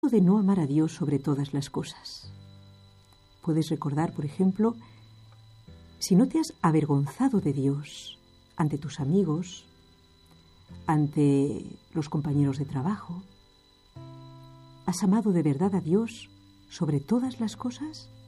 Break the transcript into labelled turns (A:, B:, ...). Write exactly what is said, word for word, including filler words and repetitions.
A: de no amar a Dios sobre todas las cosas. Puedes recordar, por ejemplo, si no te has avergonzado de Dios ante tus amigos, ante los compañeros de trabajo. ¿Has amado de verdad a Dios sobre todas las cosas?